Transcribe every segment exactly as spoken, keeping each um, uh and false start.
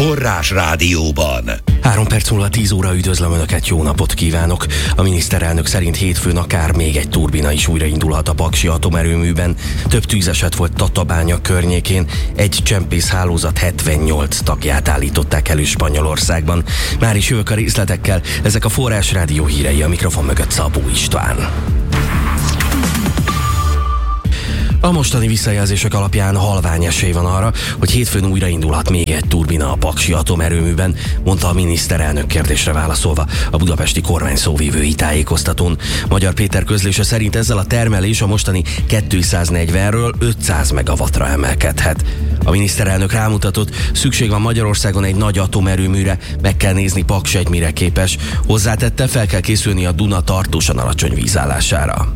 Forrás Rádióban. Három perc múlva tíz óra, üdvözlöm Önöket, jó napot kívánok! A miniszterelnök szerint hétfőn akár még egy turbina is újraindulhat a paksi atomerőműben. Több tűzeset volt Tatabánya környékén, egy csempészhálózat hetvennyolc tagját állították elő Spanyolországban. Már is jövök a részletekkel, ezek a Forrás Rádió hírei, a mikrofon mögött Szabó István. A mostani visszajelzések alapján halvány esély van arra, hogy hétfőn újraindulhat még egy turbina a paksi atomerőműben, mondta a miniszterelnök kérdésre válaszolva a budapesti kormány szóvivői tájékoztatón. Magyar Péter közlése szerint ezzel a termelés a mostani kétszáznegyvenről ötszáz megawattra emelkedhet. A miniszterelnök rámutatott, szükség van Magyarországon egy nagy atomerőműre, meg kell nézni Paks egy mire képes. Hozzátette, fel kell készülni a Duna tartósan alacsony vízállására.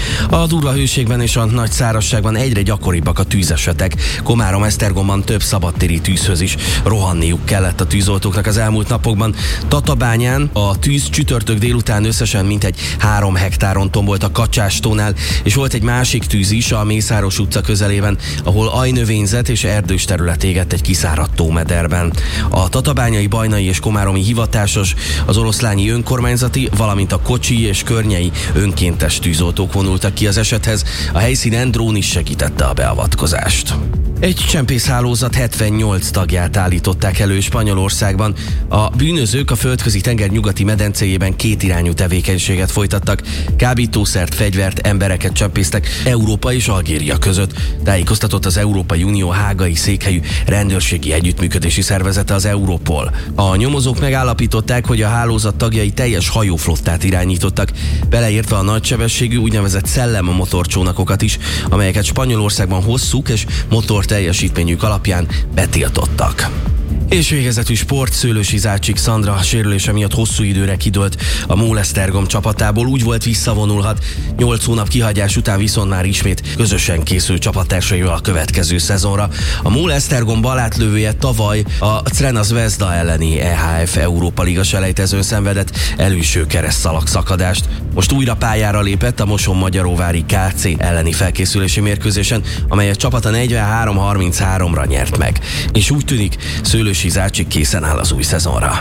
A durva hőségben és a nagy szárazságban egyre gyakoribbak a tűzesetek. Komárom-Esztergomban több szabadtéri tűzhöz is rohanniuk kellett a tűzoltóknak az elmúlt napokban. Tatabányán a tűz csütörtök délután összesen mintegy három hektáron tombolt a Kacsástónál, és volt egy másik tűz is a Mészáros utca közelében, ahol ajnövényzet és erdős terület égett egy kiszáradt tómederben. A tatabányai, bajnai és komáromi hivatásos, az oroszlányi önkormányzati, valamint a kocsi és környei önkéntes tűzoltók vonultak ki az esethez, a helyszínen drón is segítette a beavatkozást. Egy csempészhálózat hetvennyolc tagját állították elő Spanyolországban. A bűnözők a földközi tenger nyugati medencéjében kétirányú tevékenységet folytattak, kábítószert, fegyvert, embereket csempésztek Európa és Algéria között, tájékoztatott az Európai Unió hágai székhelyű rendőrségi együttműködési szervezete, az Europol. A nyomozók megállapították, hogy a hálózat tagjai teljes hajóflottát irányítottak, beleértve a nagysebességű úgynevezett szellemmotorcsónakokat is, amelyeket Spanyolországban hosszúk és motor teljesítményük alapján betiltottak. És végezetű sport, Szőlősi Zácsik Szandra sérülése miatt hosszú időre kidőlt a MOL Esztergom csapatából, úgy volt visszavonulhat. nyolc hónap kihagyás után viszont már ismét közösen készül csapattársaival a következő szezonra. A MOL Esztergom balátlövője tavaly a Crvena Zvezda elleni E H F Európa Liga selejtezőn szenvedett előső keresztszalag szakadást. Most újra pályára lépett a Moson-Magyaróvári K C elleni felkészülési mérkőzésen, amelyet csapata negyvenhárom harminchárom-ra nyert meg. És úgy tűnik, Szőlősi Zácsik készen áll az új szezonra.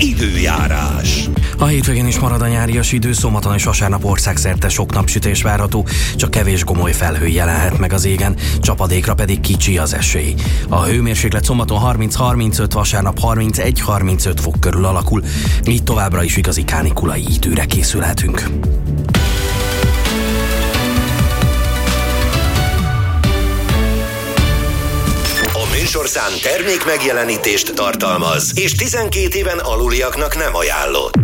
Időjárás. A hétvégén is marad a nyárias idő, szombaton és vasárnap országszerte sok napsütés várható, csak kevés gomoly felhő jelenhet meg az égen, csapadékra pedig kicsi az esély. A hőmérséklet szombaton harminc-harmincöt, vasárnap harmincegy-harmincöt fok körül alakul, így továbbra is igazi kánikulai időre készülhetünk. Műsorszám termék megjelenítést tartalmaz, és tizenkét éven aluliaknak nem ajánlott.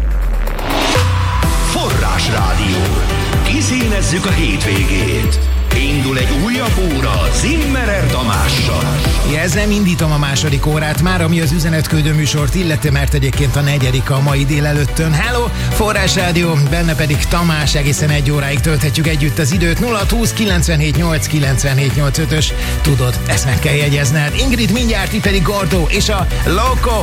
Forrás Rádió. Kiszínezzük a hétvégét. Indul egy újabb óra Zimmerer Tamással. Jelzem, indítom a második órát már, ami az üzenetküldő műsort illeti, mert egyébként a negyedik a mai délelőttön. Hello, Forrás Rádió, benne pedig Tamás, egészen egy óráig tölthetjük együtt az időt. nulla húsz kilencvenhét nyolc kilencvenhét nyolcvanötös, tudod, ezt meg kell jegyezned. Ingrid mindjárt, itt pedig Gordo és a Loco.